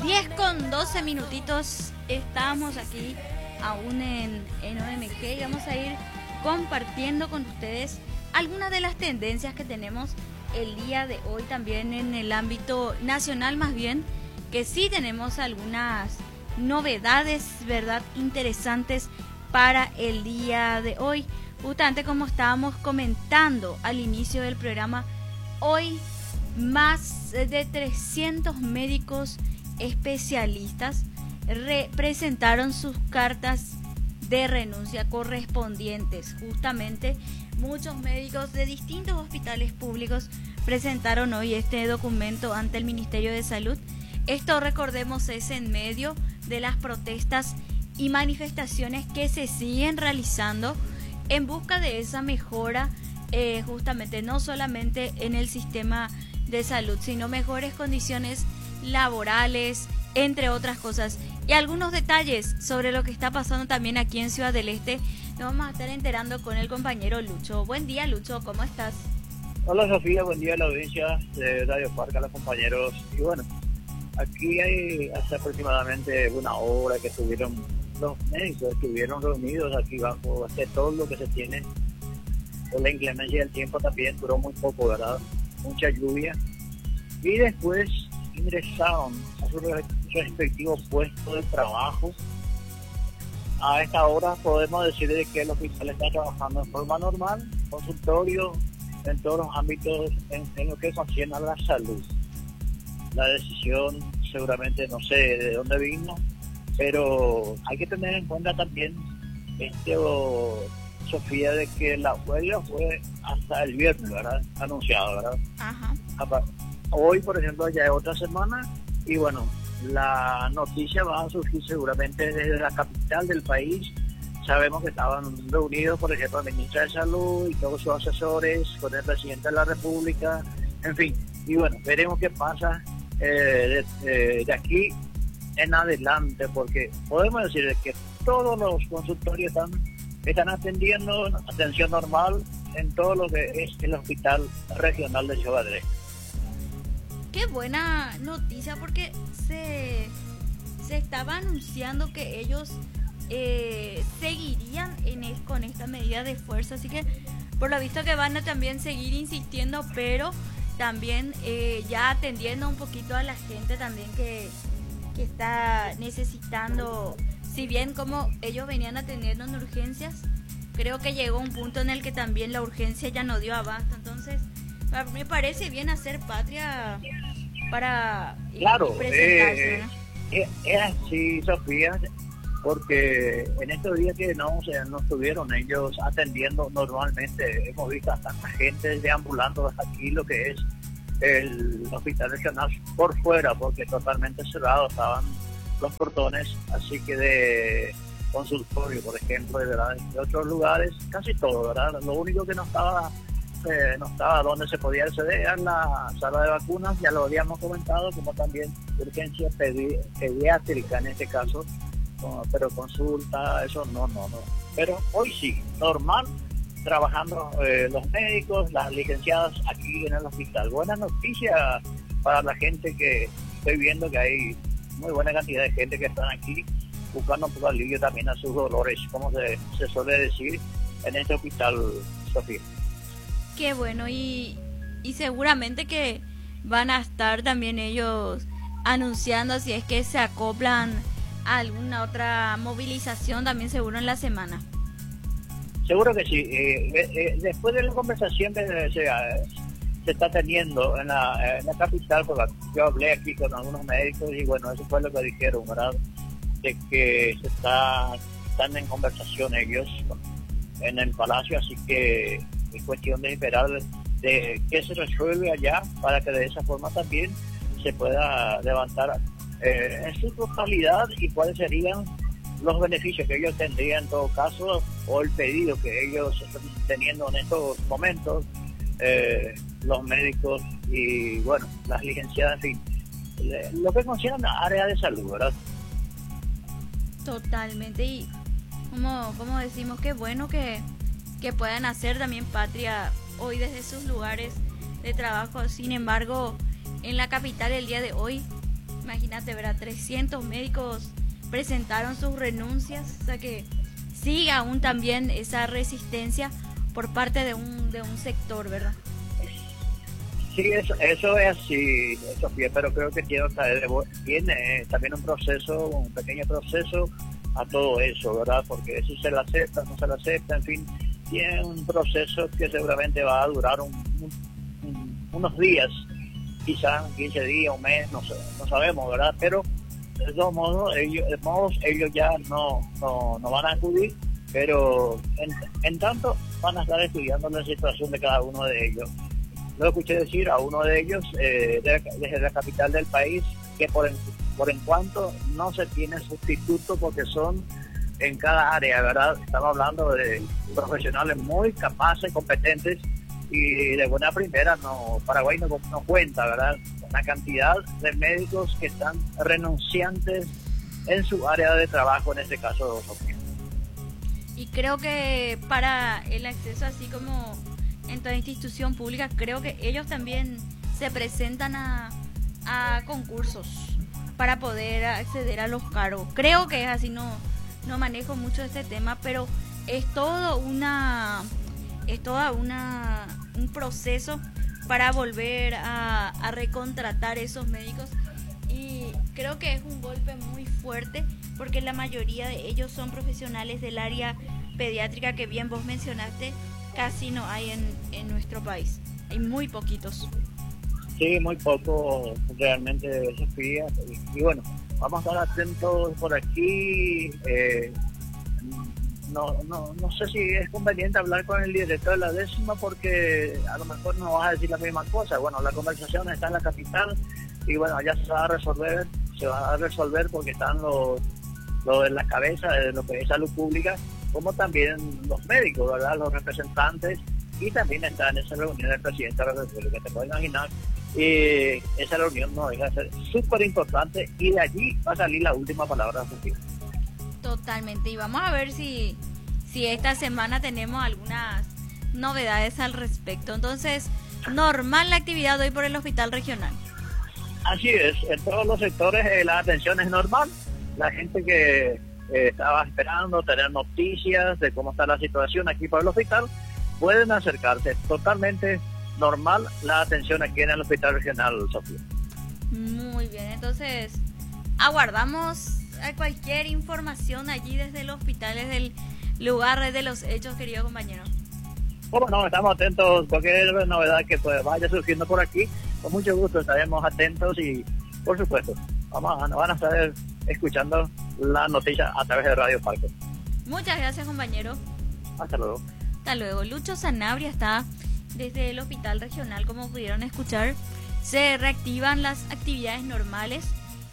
10:12 minutitos, estamos aquí aún en OMG y vamos a ir compartiendo con ustedes algunas de las tendencias que tenemos el día de hoy, también en el ámbito nacional más bien, que sí tenemos algunas novedades, ¿verdad?, interesantes para el día de hoy. Justamente como estábamos comentando al inicio del programa, hoy más de 300 médicos especialistas presentaron sus cartas de renuncia correspondientes. Justamente muchos médicos de distintos hospitales públicos presentaron hoy este documento ante el Ministerio de Salud. Esto, recordemos, es en medio de las protestas y manifestaciones que se siguen realizando en busca de esa mejora, justamente no solamente en el sistema de salud, sino mejores condiciones laborales, entre otras cosas. Y algunos detalles sobre lo que está pasando también aquí en Ciudad del Este nos vamos a estar enterando con el compañero Lucho. Buen día, Lucho, ¿cómo estás? Hola, Sofía, buen día a la audiencia de Radio Parque, a los compañeros. Y bueno, aquí hay hace aproximadamente una hora que los médicos estuvieron reunidos aquí bajo todo lo que se tiene. Por la inclemencia del tiempo también duró muy poco, ¿verdad? Mucha lluvia. Y después ingresaron a su respectivo puesto de trabajo. A esta hora podemos decir de que el hospital está trabajando en forma normal, consultorio, en todos los ámbitos en lo que concierne a la salud. La decisión seguramente no sé de dónde vino, pero hay que tener en cuenta también, Sofía, de que la huelga fue hasta el viernes, ¿verdad? Anunciado, ¿verdad? Ajá. Hoy, por ejemplo, ya es otra semana y bueno, la noticia va a surgir seguramente desde la capital del país. Sabemos que estaban reunidos, por ejemplo, el ministro de Salud y todos sus asesores con el presidente de la República, en fin. Y bueno, veremos qué pasa de aquí en adelante, porque podemos decir que todos los consultorios están atendiendo atención normal en todo lo que es el Hospital Regional de Ciudad del Este. Qué buena noticia, porque se estaba anunciando que ellos seguirían con esta medida de fuerza, así que por lo visto que van a también seguir insistiendo, pero también ya atendiendo un poquito a la gente también que está necesitando. Si bien como ellos venían atendiendo en urgencias, creo que llegó un punto en el que también la urgencia ya no dio abasto. Entonces me parece bien hacer patria para presentarse, ¿no? Es así, Sofía, porque en estos días que no estuvieron ellos atendiendo normalmente, hemos visto a tanta gente deambulando hasta aquí lo que es el Hospital Regional por fuera, porque totalmente cerrado estaban los portones, así que de consultorio, por ejemplo, de otros lugares, casi todo, ¿verdad? Lo único que no estaba donde se podía acceder era la sala de vacunas, ya lo habíamos comentado, como también urgencia pediátrica en este caso, pero consulta, eso no. Pero hoy sí, normal, trabajando los médicos, las licenciadas aquí en el hospital. Buena noticia para la gente, que estoy viendo que hay muy buena cantidad de gente que están aquí buscando un poco alivio también a sus dolores, como se suele decir en este hospital, Sofía. Qué bueno, y seguramente que van a estar también ellos anunciando si es que se acoplan a alguna otra movilización también seguro en la semana. Seguro que sí. Después de la conversación que se está teniendo en la capital, porque yo hablé aquí con algunos médicos y bueno, eso fue lo que dijeron, ¿verdad? De que están en conversación ellos en el Palacio, así que es cuestión de esperar de qué se resuelve allá para que de esa forma también se pueda levantar en su totalidad y cuáles serían los beneficios que ellos tendrían en todo caso, o el pedido que ellos están teniendo en estos momentos, los médicos y bueno, las licenciadas, en fin, lo que concierne a área de salud, ¿verdad? Totalmente, y como decimos, qué bueno que puedan hacer también patria hoy desde sus lugares de trabajo. Sin embargo, en la capital el día de hoy Imagínate, ¿verdad? 300 médicos presentaron sus renuncias, o sea que sigue aún también esa resistencia por parte de un sector, ¿verdad? Sí, eso es así, Sofía, pero creo que tiene también un pequeño proceso a todo eso, ¿verdad? Porque si se lo acepta, no se lo acepta, en fin, tiene un proceso que seguramente va a durar unos días, quizás 15 días, un mes, no sabemos, ¿verdad? Pero de todos modos, ellos ya no van a acudir, pero en tanto van a estar estudiando la situación de cada uno de ellos. Lo escuché decir a uno de ellos desde la capital del país que por en cuanto no se tiene sustituto porque son en cada área, ¿verdad? Estamos hablando de profesionales muy capaces, competentes y de buena primera. Paraguay no cuenta, ¿verdad? Una cantidad de médicos que están renunciantes en su área de trabajo, en este caso, Sofía. Y creo que para el acceso, así como en toda institución pública, creo que ellos también se presentan a concursos para poder acceder a los cargos. Creo que es así, no manejo mucho este tema, pero es todo un proceso para volver a recontratar esos médicos, y creo que es un golpe muy fuerte porque la mayoría de ellos son profesionales del área pediátrica que bien vos mencionaste, casi no hay en nuestro país, hay muy poquitos. Sí, muy poco realmente, Sofía, y bueno, vamos a estar atentos por aquí. No sé si es conveniente hablar con el director de la 10ª porque a lo mejor no vas a decir la misma cosa. Bueno, la conversación está en la capital y bueno, allá se va a resolver porque están los de la cabeza de lo que es salud pública, como también los médicos, ¿verdad? Los representantes, y también está en esa reunión el presidente de la República, te puedes imaginar. Esa reunión no deja de ser súper importante y de allí va a salir la última palabra. Totalmente, y vamos a ver si esta semana tenemos algunas novedades al respecto. Entonces, normal la actividad hoy por el hospital regional. Así es, en todos los sectores la atención es normal. La gente que estaba esperando tener noticias de cómo está la situación aquí por el hospital pueden acercarse. Totalmente normal la atención aquí en el hospital regional, Sofía. Muy bien, entonces aguardamos a cualquier información allí desde el hospital, desde el lugar de los hechos, querido compañero. Bueno, estamos atentos a cualquier novedad que vaya surgiendo por aquí. Con mucho gusto estaremos atentos y, por supuesto, van a estar escuchando la noticia a través de Radio Parque. Muchas gracias, compañero. Hasta luego. Hasta luego. Lucho Sanabria está desde el hospital regional, como pudieron escuchar. Se reactivan las actividades normales,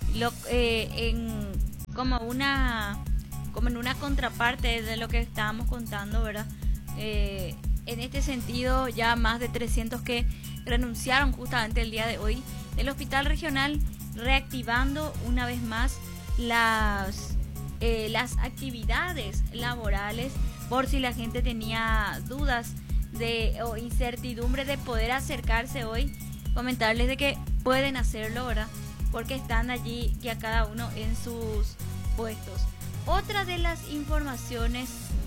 como en una contraparte de lo que estábamos contando, ¿verdad? En este sentido, ya más de 300 que renunciaron justamente el día de hoy del hospital regional, reactivando una vez más las actividades laborales, por si la gente tenía dudas o incertidumbre de poder acercarse hoy, comentarles de que pueden hacerlo, ¿verdad? Porque están allí ya cada uno en sus puestos. Otra de las informaciones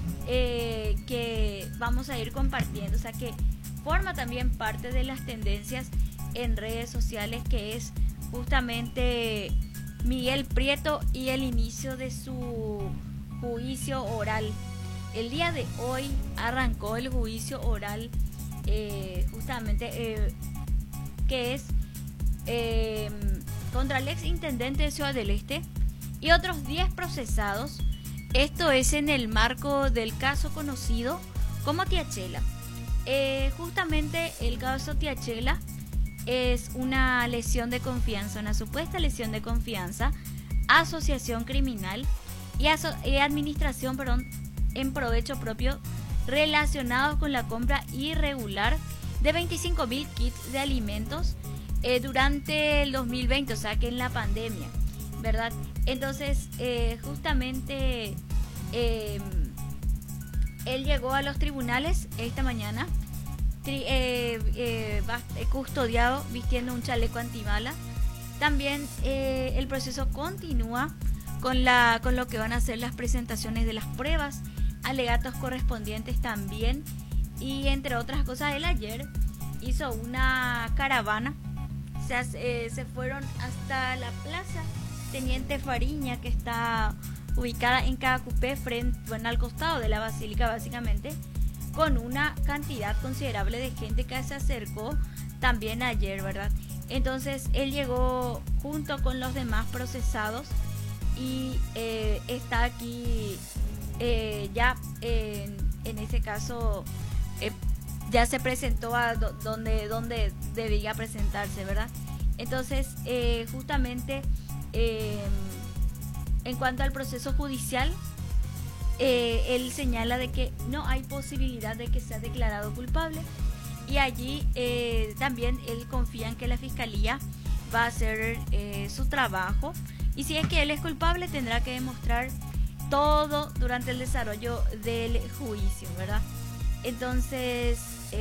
que vamos a ir compartiendo, o sea que forma también parte de las tendencias en redes sociales, que es justamente Miguel Prieto y el inicio de su juicio oral. El día de hoy arrancó el juicio oral, justamente que es contra el ex intendente de Ciudad del Este y otros 10 procesados. Esto es en el marco del caso conocido como Tiachela. Justamente el caso Tiachela es una lesión de confianza, una supuesta lesión de confianza, asociación criminal y administración, en provecho propio relacionados con la compra irregular de 25.000 kits de alimentos durante el 2020, o sea que en la pandemia, ¿verdad? Entonces, justamente él llegó a los tribunales esta mañana, custodiado, vistiendo un chaleco antibala. También el proceso continúa con lo que van a ser las presentaciones de las pruebas, alegatos correspondientes también, y entre otras cosas, él ayer hizo una caravana, se fueron hasta la plaza Teniente Fariña, que está ubicada en Cacupé, al costado de la basílica básicamente, con una cantidad considerable de gente que se acercó también ayer, ¿verdad? Entonces él llegó junto con los demás procesados y está aquí ya en ese caso ya se presentó a donde debía presentarse, ¿verdad? Entonces justamente en cuanto al proceso judicial, él señala de que no hay posibilidad de que sea declarado culpable, y allí también él confía en que la fiscalía va a hacer su trabajo, y si es que él es culpable tendrá que demostrar todo durante el desarrollo del juicio, ¿verdad? Entonces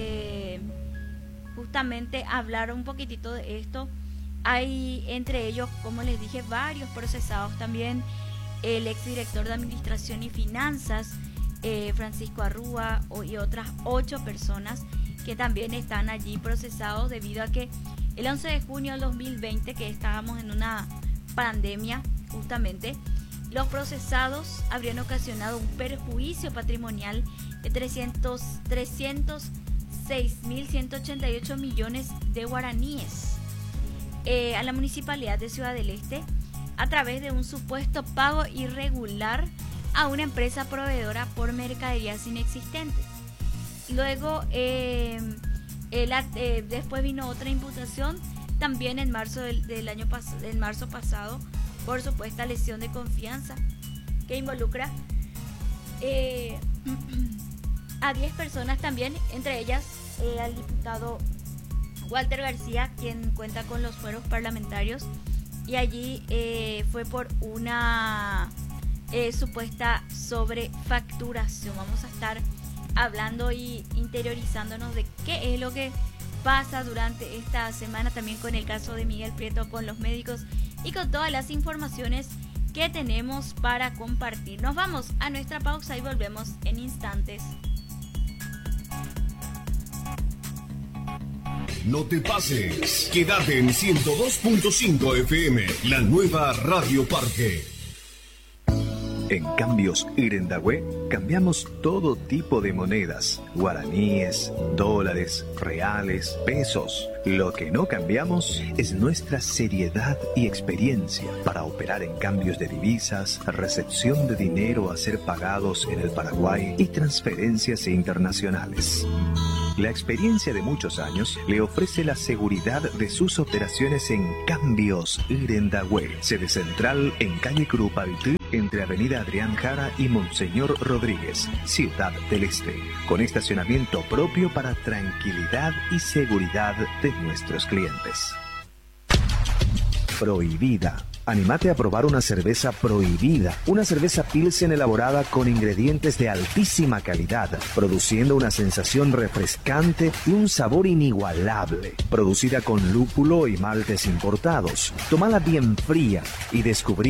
justamente hablar un poquitito de esto. Hay entre ellos, como les dije, varios procesados también. El exdirector de Administración y Finanzas, Francisco Arrúa, y otras 8 personas que también están allí procesados debido a que el 11 de junio del 2020, que estábamos en una pandemia justamente, los procesados habrían ocasionado un perjuicio patrimonial de 306.188 millones de guaraníes a la Municipalidad de Ciudad del Este a través de un supuesto pago irregular a una empresa proveedora por mercaderías inexistentes. Luego, después vino otra imputación también en marzo en marzo pasado por supuesta lesión de confianza que involucra a 10 personas también, entre ellas al diputado Walter García, quien cuenta con los fueros parlamentarios, y allí fue por una supuesta sobrefacturación. Vamos a estar hablando y interiorizándonos de qué es lo que pasa durante esta semana, también con el caso de Miguel Prieto, con los médicos y con todas las informaciones que tenemos para compartir. Nos vamos a nuestra pausa y volvemos en instantes. No te pases, quédate en 102.5 FM, la nueva Radio Parque. En Cambios Irendahue cambiamos todo tipo de monedas, guaraníes, dólares, reales, pesos. Lo que no cambiamos es nuestra seriedad y experiencia para operar en cambios de divisas, recepción de dinero a ser pagados en el Paraguay y transferencias internacionales. La experiencia de muchos años le ofrece la seguridad de sus operaciones en Cambios Irendahue, sede central en calle Curupaytí, entre Avenida Adrián Jara y Monseñor Rodríguez, Ciudad del Este, con estacionamiento propio para tranquilidad y seguridad de nuestros clientes. Prohibida. Anímate a probar una cerveza Prohibida, una cerveza Pilsen elaborada con ingredientes de altísima calidad, produciendo una sensación refrescante y un sabor inigualable. Producida con lúpulo y maltes importados. Tómala bien fría y descubrí